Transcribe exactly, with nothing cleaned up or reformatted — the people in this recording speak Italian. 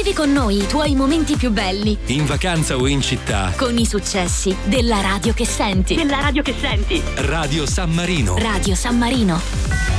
Condividi con noi i tuoi momenti più belli. In vacanza o in città. Con i successi della radio che senti. Della radio che senti. Radio San Marino. Radio San Marino.